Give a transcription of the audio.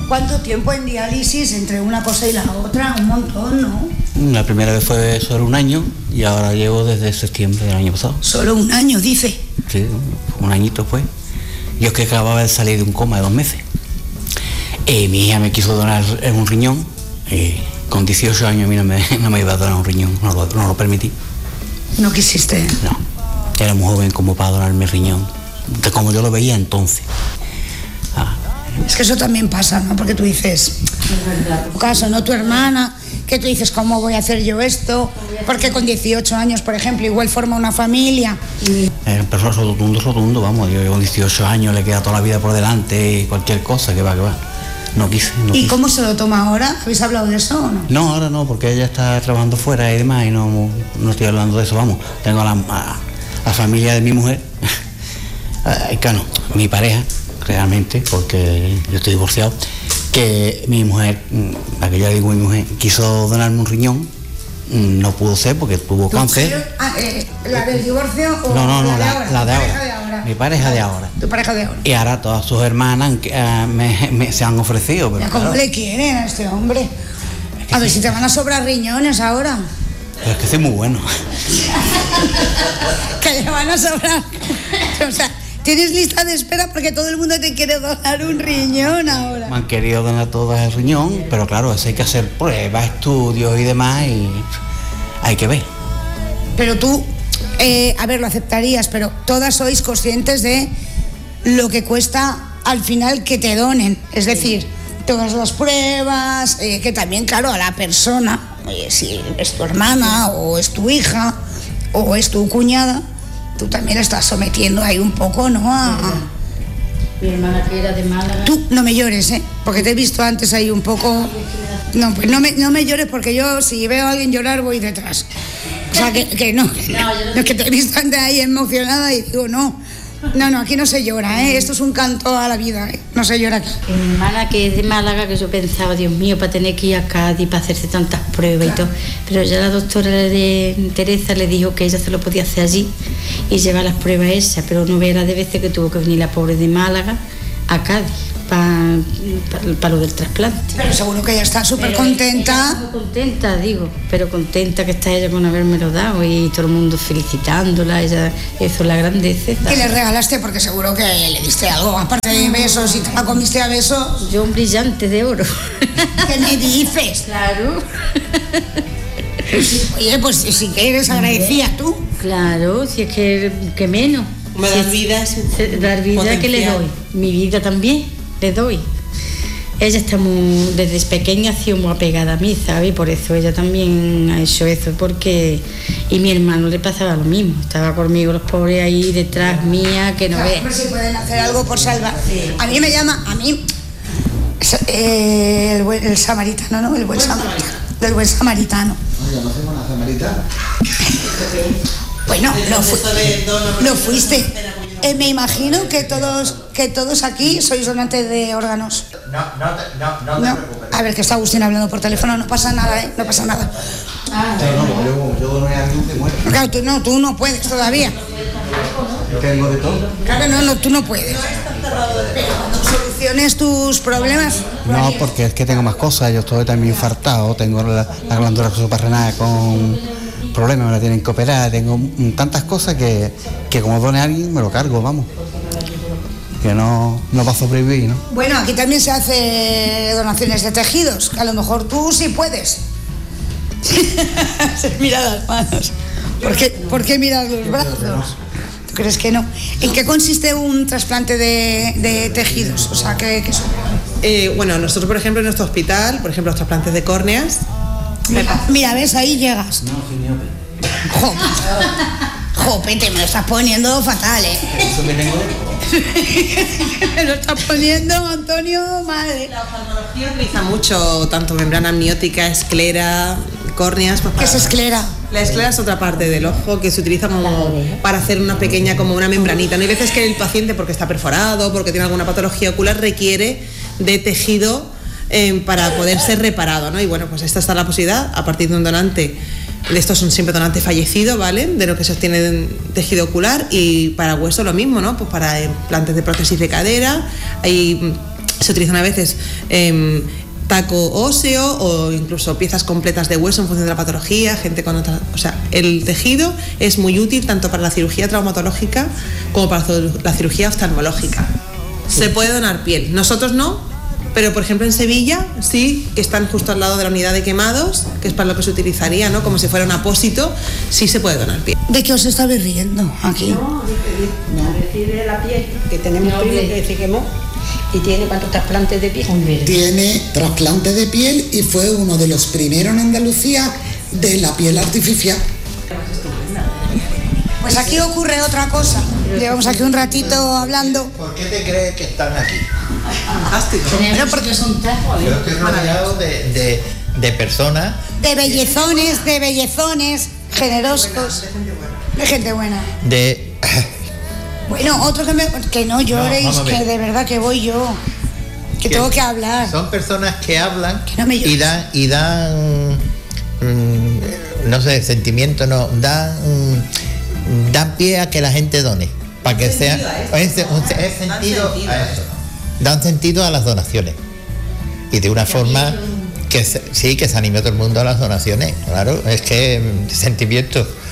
¿Cuánto tiempo en diálisis entre una cosa y la otra? Un montón, ¿no? La primera vez fue solo un año y ahora llevo desde septiembre del año pasado. ¿Solo un año, dice? Sí, un añito fue. Yo es que acababa de salir de un coma de 2 meses. Mi hija me quiso donar un riñón. Con 18 años a mí no me iba a donar un riñón, no lo permití. ¿No quisiste? No, era muy joven como para donarme el riñón, de como yo lo veía entonces. Es que eso también pasa, ¿no? Porque tú dices, tu caso, ¿no? Tu hermana, que tú dices, ¿cómo voy a hacer yo esto? Porque con 18 años, por ejemplo, igual forma una familia. Pero rotundo, vamos, yo con 18 años le queda toda la vida por delante y cualquier cosa, que va. No quise. ¿Y cómo se lo toma ahora? ¿Habéis hablado de eso o no? No, ahora no, porque ella está trabajando fuera y demás y no estoy hablando de eso, vamos. Tengo a la familia de mi mujer, claro, mi pareja, realmente, porque yo estoy divorciado, que mi mujer, la que yo digo mi mujer, quiso donarme un riñón, no pudo ser porque tuvo cáncer. ¿La del divorcio o no, la de ahora? Mi pareja de ahora. Tu pareja de ahora. Y ahora todas sus hermanas se han ofrecido. Pero ¿Cómo le quieren a este hombre? A ver si te van a sobrar riñones ahora. Pero es que soy muy bueno. Que le van a sobrar. O sea, tienes lista de espera porque todo el mundo te quiere donar un riñón ahora. Me han querido donar todas el riñón, pero claro, eso hay que hacer pruebas, estudios y demás y hay que ver. Pero tú, a ver, lo aceptarías, pero todas sois conscientes de lo que cuesta al final que te donen. Es decir, todas las pruebas, que también, claro, a la persona, si es tu hermana o es tu hija o es tu cuñada, tú también estás sometiendo ahí un poco, ¿no? Mi hermana que era de Málaga. Tú no me llores, porque te he visto antes ahí un poco. No, pues no me llores porque yo si veo a alguien llorar voy detrás. O sea, que no. No, que te he visto antes ahí emocionada y digo, no, aquí no se llora, esto es un canto a la vida, no se llora aquí. Mi hermana que es de Málaga, que yo pensaba, Dios mío, para tener que ir a Cádiz, para hacerse tantas pruebas y todo, pero ya la doctora de Teresa le dijo que ella se lo podía hacer allí y llevar las pruebas esas, pero no vea la de veces que tuvo que venir la pobre de Málaga a Cádiz para lo del trasplante. Pero seguro que ella está súper contenta. Muy contenta, digo, pero contenta que está ella con habérmelo dado y todo el mundo felicitándola, ella, eso es la grandeza. ¿Qué le regalaste? Porque seguro que le diste algo, aparte de besos, y te la comiste a besos. Yo un brillante de oro. ¿Qué me dices? Claro. Oye, pues si quieres agradecida tú. Claro, si es que menos. Me das vida. Dar vida que le doy. Mi vida también le doy. Ella está desde pequeña ha sido muy apegada a mí, ¿sabes? Por eso ella también ha hecho eso, porque... Y mi hermano le pasaba lo mismo, estaba conmigo los pobres ahí detrás mía, que no ve. A ver si pueden hacer algo por salvar. A mí me llama, el samaritano, ¿no? El buen samaritano. Del buen samaritano. Oye, ¿no hacemos una samaritana? Bueno, lo fuiste. Me imagino que todos aquí sois donantes de órganos. No te preocupes. A ver, que está Agustín hablando por teléfono, no pasa nada, no pasa nada. Yo dono a alguien que muere. Claro, tú no puedes todavía. Yo tengo de todo. Claro, no, tú no puedes. Pero cuando soluciones tus problemas... No, porque es que tengo más cosas, yo estoy también infartado, tengo la glándula suprarrenal con problemas, me la tienen que operar, tengo tantas cosas que como done a alguien me lo cargo, vamos. Que no va a sobrevivir, ¿no? Bueno, aquí también se hace donaciones de tejidos, que a lo mejor tú sí puedes. Mira las manos. ¿Por qué miras los brazos? ¿Tú crees que no? ¿En qué consiste un trasplante de tejidos? O sea, ¿qué son? Bueno, nosotros, por ejemplo, en nuestro hospital, por ejemplo, los trasplantes de córneas. Mira, ves, ahí llegas. No, soy miope. Jope, te me lo estás poniendo fatal, Eso me tengo Me lo estás poniendo, Antonio, madre. La oftalmología utiliza mucho, tanto membrana amniótica, esclera, córneas. Pues ¿Qué es esclera? La esclera es otra parte del ojo que se utiliza como para hacer una pequeña, como una membranita. No hay veces que el paciente, porque está perforado, porque tiene alguna patología ocular, requiere de tejido para poder ser reparado, ¿no? Y bueno, pues esta está la posibilidad a partir de un donante. Estos son siempre donantes fallecidos, ¿vale? De lo que se obtiene tejido ocular, y para hueso lo mismo, ¿no? Pues para implantes de prótesis de cadera, hay Se utilizan a veces taco óseo o incluso piezas completas de hueso en función de la patología, gente con otra, o sea, el tejido es muy útil tanto para la cirugía traumatológica como para la cirugía oftalmológica. Se puede donar piel, nosotros no, pero por ejemplo en Sevilla sí, que están justo al lado de la unidad de quemados, que es para lo que se utilizaría, ¿no? Como si fuera un apósito, sí se puede donar piel. ¿De qué os estabais riendo aquí? No, de la piel, que tenemos primo que se quemó y tiene cuántos trasplantes de piel. Tiene trasplante de piel y fue uno de los primeros en Andalucía de la piel artificial. Pues aquí ocurre otra cosa. Llevamos aquí un ratito hablando. ¿Por qué te crees que están aquí? Fantástico. Pero porque son Yo estoy rodeado de personas. de bellezones, generosos, de gente buena. Bueno, otro que no lloréis, vamos a ver. que de verdad que voy yo, que tengo que hablar. Son personas que hablan Que no me llores. y dan no sé, sentimiento, no, dan pie a que la gente done, para que sea sentido a eso. Dan sentido a las donaciones y de una forma que se anime todo el mundo a las donaciones, claro, es que sentimiento.